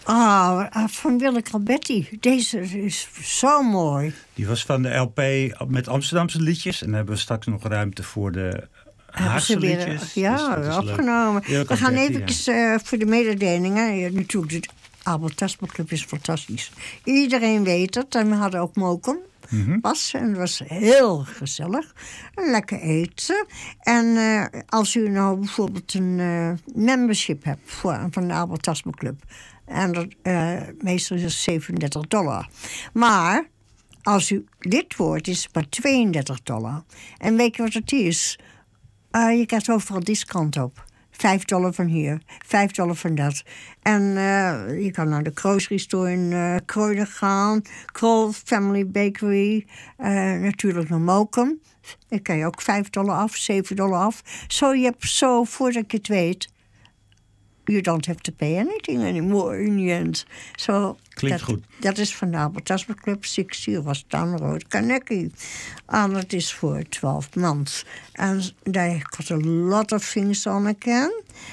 Van Willeke Alberti. Deze is zo mooi. Die was van de LP met Amsterdamse liedjes. En dan hebben we straks nog ruimte voor de Haagse liedjes. Ja, dus opgenomen. We gaan even voor de mededelingen. Ja, natuurlijk, de Abel Tasman Club is fantastisch. Iedereen weet het. En we hadden ook mokum. Was. En het was heel gezellig. Lekker eten. En als u nou bijvoorbeeld een membership hebt van de Abel Tasman Club. En dat, meestal is het $37. Maar als u lid wordt, is het maar $32. En weet je wat het is? Je krijgt overal discount op. $5 van hier, $5 van dat. En je kan naar de grocery store in Croydon gaan. Kroll Family Bakery. Natuurlijk naar Mokum. Daar kan je ook $5 af, $7 af. Zo, je hebt zo, voordat je het weet... You don't have to pay anything anymore in the end. Klinkt goed. Dat is van de Abel Tasman Club, 60 was Town Road, Carnegie. En het is voor 12 months. And they got a lot of things on again.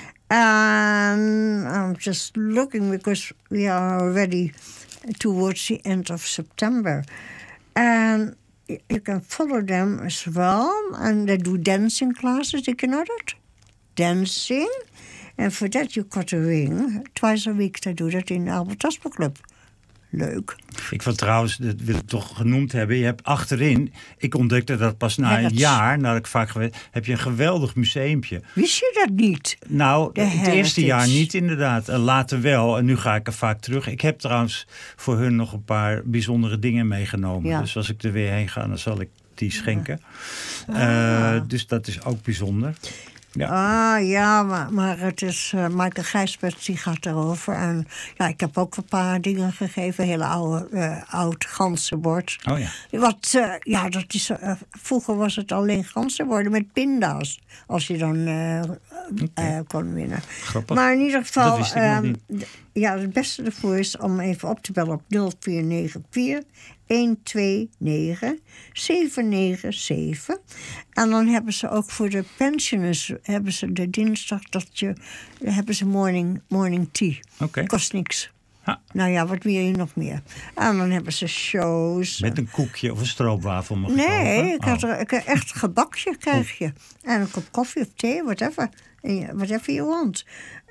And I'm just looking because we are already towards the end of September. And you can follow them as well. And they do dancing classes, did you know that? Dancing. And for that you got a ring. Twice a week they do that in de Abel Tasman Club. Leuk. Ik vond trouwens, dat wil ik toch genoemd hebben. Je hebt achterin, ik ontdekte dat pas na een jaar, nadat ik vaak geweest, heb je een geweldig museumpje. Wist je dat niet? Nou, het eerste jaar niet inderdaad. Later wel. En nu ga ik er vaak terug. Ik heb trouwens voor hun nog een paar bijzondere dingen meegenomen. Ja. Dus als ik er weer heen ga, dan zal ik die schenken. Dus dat is ook bijzonder. Ja. Maar het is... Michael Gijsbert, die gaat erover. En ja, ik heb ook een paar dingen gegeven. Hele oud ganzenbord. Oh ja. Dat is... vroeger was het alleen ganzenborden met pinda's. Als je dan kon winnen. Grappig. Maar in ieder geval... Dat wist ik nog niet. Het beste ervoor is om even op te bellen op 0494 129 797. En dan hebben ze ook voor de pensioners hebben ze de dinsdag hebben ze morning tea. Okay. Kost niks. Ha. Nou ja, wat wil je nog meer? En dan hebben ze shows. Met een koekje of een stroopwafel mag Nee, ik echt gebakje krijg je. En een kop koffie of thee, whatever. Whatever you want.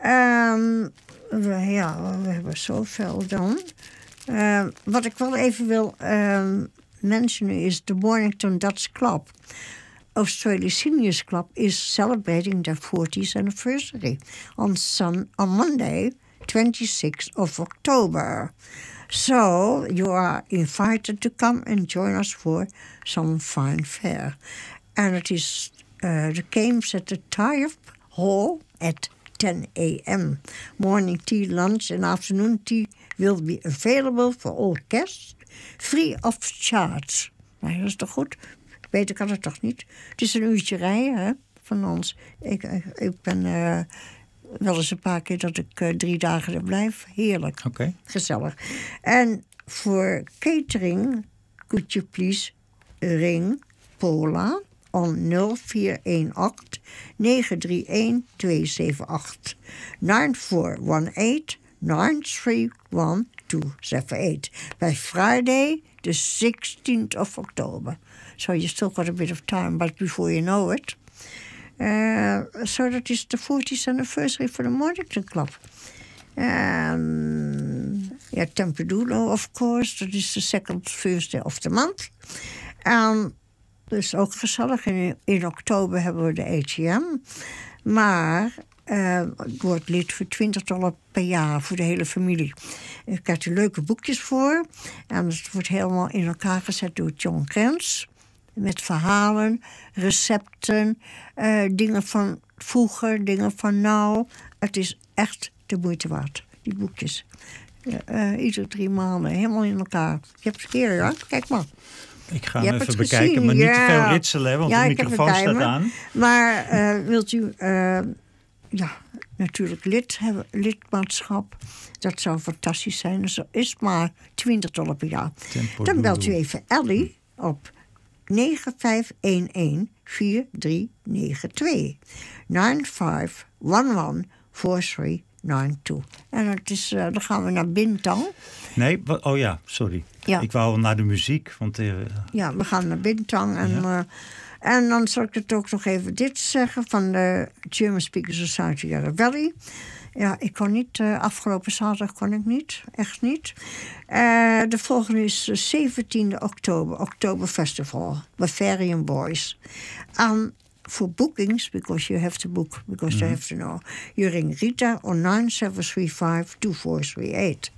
We hebben zoveel dan. Wat ik wel even wil mentionen is de Mornington Dutch Club. Australian Seniors Club is celebrating their 40th anniversary on Monday, 26th of October. So you are invited to come and join us for some fine fare. And it is the games at the Triumph Hall at 10 a.m. Morning tea, lunch and afternoon tea will be available for all guests, free of charge. Nou, dat is toch goed? Beter kan het toch niet? Het is een uurtje rijden, hè, van ons. Ik ben wel eens een paar keer dat ik 3 dagen er blijf. Heerlijk. Okay. Gezellig. En voor catering, could you please ring Paula on 0418 931 278 9418 931 278 by Friday the 16th of October. So you still got a bit of time, but before you know it. So that is the 40th anniversary for the Mornington Club. Tempedulo, of course. That is the second Thursday of the month. Dus ook gezellig. In oktober hebben we de AGM. Maar het wordt lid voor $20 per jaar voor de hele familie. Ik krijg er leuke boekjes voor. En het wordt helemaal in elkaar gezet door John Grens. Met verhalen, recepten, dingen van vroeger, dingen van nou. Het is echt de moeite waard, die boekjes. Iedere 3 maanden, helemaal in elkaar. Je hebt het hier, ja? Kijk maar. Ik ga hem even bekijken, maar niet te veel ritselen, want de microfoon staat aan. Maar wilt u natuurlijk lidmaatschap, dat zou fantastisch zijn. Dat is maar $20 per jaar. Dan belt u even Ellie op 9511 4392. 9511 4392. toe. En het is, dan gaan we naar Bintang. Nee, oh ja, sorry. Ja. Ik wou naar de muziek. Want, ja, we gaan naar Bintang. En dan zal ik het ook nog even dit zeggen van de German Speaker Society Yarra Valley. Ja, ik kon niet. Afgelopen zaterdag kon ik niet. Echt niet. De volgende is 17e oktober. Oktober Festival. Bavarian Boys. For bookings, because you have to book, because you have to know. You ring Rita on 9735-2438.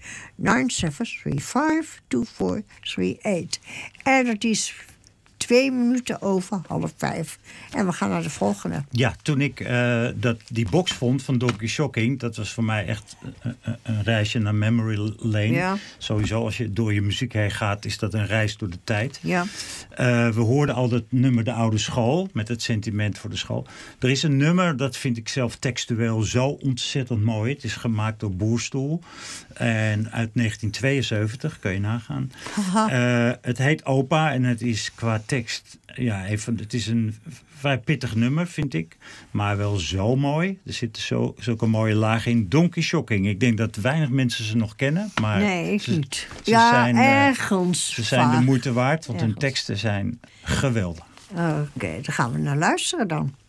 9735-2438. En het is 2 minuten over 4:30. En we gaan naar de volgende. Ja, toen ik die box vond van Donkey Shocking, dat was voor mij echt een reisje naar Memory Lane. Ja. Sowieso, als je door je muziek heen gaat, is dat een reis door de tijd. Ja. We hoorden al dat nummer De Oude School, met het sentiment voor de school. Er is een nummer, dat vind ik zelf textueel zo ontzettend mooi. Het is gemaakt door Boerstoel. En uit 1972, kun je nagaan. Het heet Opa en het is qua tekst, ja, het is een vrij pittig nummer, vind ik. Maar wel zo mooi. Er zitten zulke mooie lagen in. Donkey Shocking. Ik denk dat weinig mensen ze nog kennen. Maar nee, ik niet. Ergens. Ze zijn de moeite waard, want hun teksten zijn geweldig. Oké, dan gaan we naar luisteren dan.